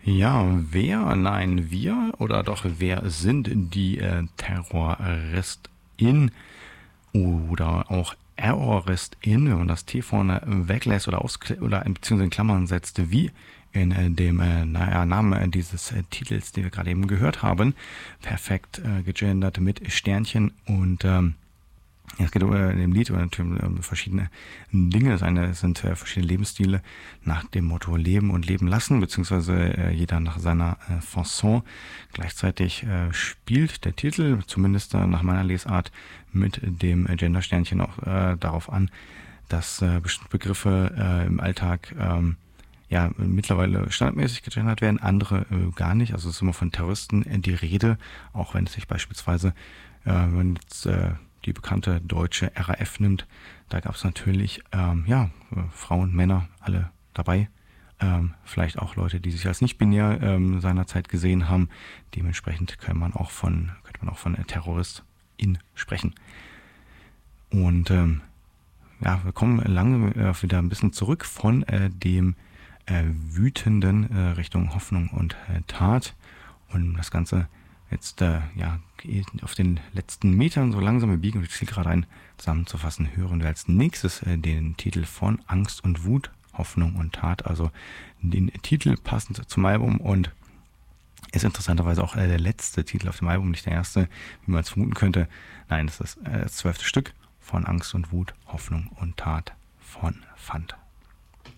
Ja, wer, nein, wir oder doch wer sind die TerroristInnen oder auch ErroristInnen, wenn man das T vorne weglässt oder beziehungsweise in Klammern setzt, wie in dem Namen dieses Titels, den wir gerade eben gehört haben, perfekt gegendert mit Sternchen und es geht in dem Lied natürlich um verschiedene Dinge. Es sind verschiedene Lebensstile nach dem Motto Leben und Leben lassen, beziehungsweise jeder nach seiner Fasson. Gleichzeitig spielt der Titel, zumindest nach meiner Lesart, mit dem Gendersternchen auch darauf an, dass bestimmte Begriffe im Alltag mittlerweile standardmäßig gegendert werden, andere gar nicht. Also es ist immer von Terroristen die Rede, auch wenn es sich beispielsweise, wenn man jetzt die bekannte deutsche RAF nimmt, da gab es natürlich Frauen, Männer, alle dabei. Vielleicht auch Leute, die sich als nicht binär seinerzeit gesehen haben. Dementsprechend könnte man auch von TerroristIn sprechen. Und wir kommen langsam wieder ein bisschen zurück von dem Wütenden Richtung Hoffnung und Tat. Und das Ganze jetzt auf den letzten Metern so langsam wir biegen und die Zielgerade ein zusammenzufassen, hören wir als nächstes den Titel von Angst und Wut, Hoffnung und Tat, also den Titel passend zum Album und ist interessanterweise auch der letzte Titel auf dem Album, nicht der erste, wie man es vermuten könnte. Nein, das ist das 12. Stück von Angst und Wut, Hoffnung und Tat von Fant.